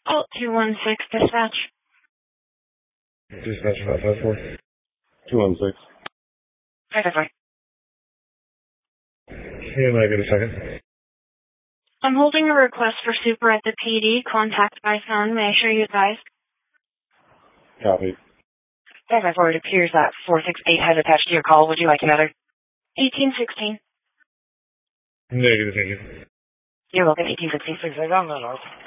Alt 216, dispatch. Dispatch 554. 216. 554. Can I get a second? I'm holding a request for super at the PD. Contact by phone. May I show you guys? Copy. 554, it appears that 468 has attached to your call. Would you like another? 1816. Negative, thank you. You're welcome, 1816. 6, I got that off.